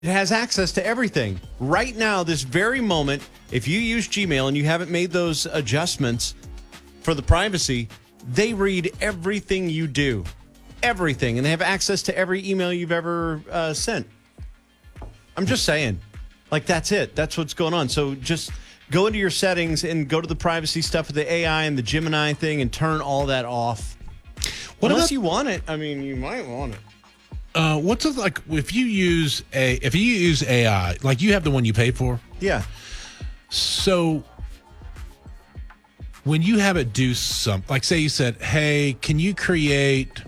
It has access to everything. Right now, this very moment, if you use Gmail and you haven't made those adjustments for the privacy, they read everything you do. Everything. And they have access to every email you've ever sent. I'm just saying. Like, that's it. That's what's going on. So just go into your settings and go to the privacy stuff with the AI and the Gemini thing and turn all that off. Unless you want it. I mean, you might want it. What's it like if you use AI, like you have the one you pay for? Yeah. So when you have it do something, like say you said, "Hey, can you create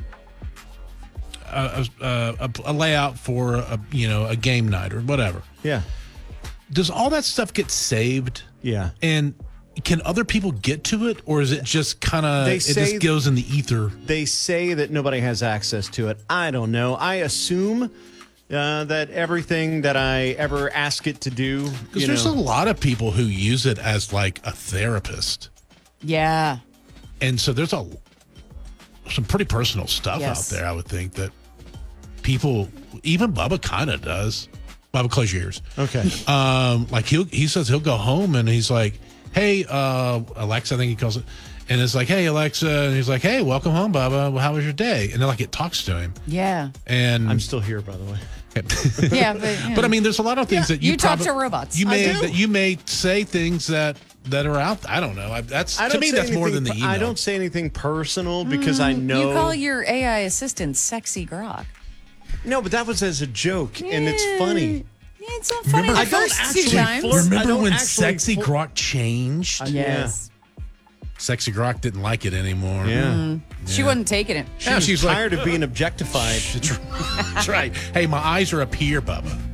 a layout for a game night or whatever?" Yeah. Does all that stuff get saved? Yeah. And can other people get to it, or is it just kind of it just goes in the ether? They say that nobody has access to it. I don't know. I assume that everything that I ever ask it to do, because there's a lot of people who use it as like a therapist. Yeah. And so there's some pretty personal stuff out there. I would think that people, even Bubba, kind of does. Bubba, close your ears. Okay. Like he says he'll go home and he's like, "Hey, Alexa," I think he calls it. And it's like, "Hey, Alexa." And he's like, "Hey, welcome home, Bubba. Well, how was your day?" And then like it talks to him. Yeah. And I'm still here, by the way. Yeah, but but I mean, there's a lot of things that you talk to robots. You may say things that are out. I don't know. That's more than the email. I don't say anything personal because I know you call your AI assistant Sexy Grok. No, but that was as a joke, and it's funny. It's not funny the first two times. Remember when Sexy Grok changed? Yes. Sexy Grok didn't like it anymore. Yeah. She wasn't taking it. She's tired of being objectified. That's right. Hey, my eyes are up here, Bubba.